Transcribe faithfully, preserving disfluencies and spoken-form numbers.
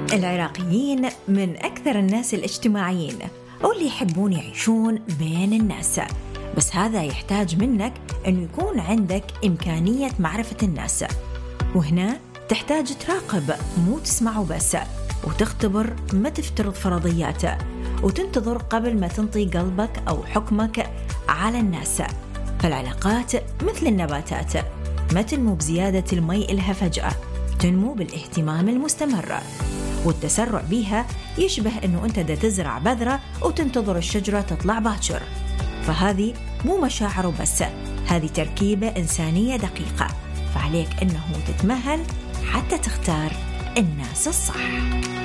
العراقيين من أكثر الناس الاجتماعيين واللي يحبون يعيشون بين الناس، بس هذا يحتاج منك أنه يكون عندك إمكانية معرفة الناس. وهنا تحتاج تراقب مو تسمعه بس، وتختبر ما تفترض فرضيات، وتنتظر قبل ما تنطي قلبك أو حكمك على الناس. فالعلاقات مثل النباتات، ما تنمو بزيادة المي إلها فجأة، تنمو بالاهتمام المستمر. والتسرع بيها يشبه أنه أنت دا تزرع بذرة وتنتظر الشجرة تطلع باكر. فهذه مو مشاعر بس، هذه تركيبة إنسانية دقيقة، فعليك أنه تتمهل حتى تختار الناس الصح.